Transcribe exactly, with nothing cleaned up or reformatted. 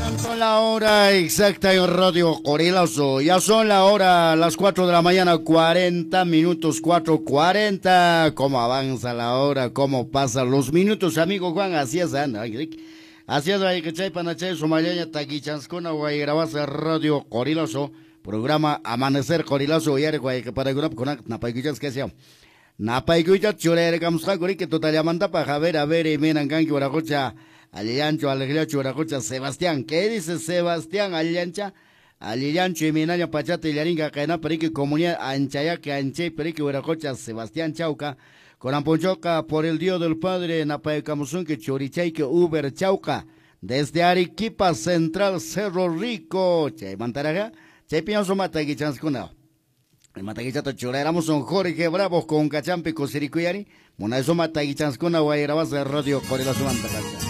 Son la hora exacta en Radio Corilazo. Ya son la hora, las cuatro de la mañana, cuarenta minutos, cuatro cuarenta. ¿Cómo avanza la hora? ¿Cómo pasan los minutos, amigo Juan? Así es, anda. Así es, hay que chay panachay, somaleña, taquichanscona, guay, grabas Radio Corilazo. Programa Amanecer Corilazo, y guay, que para que con napaiquichas que sea. Napaiquichas, chulere, kamskakuri, que total llamanda para ver, a ver, y miran, ganque, guaracocha. Aliancho, Alegriacho, Uracocha, Sebastián. ¿Qué dice Sebastián? Aliancha, Aliancho y Minaña, Pachata y Laringa, Caena, Perique, Comunidad, Anchaya, que Anche, Perique, Uracocha, Sebastián Chauca, Coramponchoca, por el Dios del Padre, Napae Camusun, que Chorichay, que Uber Chauca, desde Arequipa Central, Cerro Rico, Chay Mantaraga, Chay Piñoso Mataguichanskuna. El Mataguichato Choréramos son Jorge Bravos con Cachampi, con Siricuyari, Monazo Mataguichanskuna, Guayrabas de Radio Correlazo Mantaraga.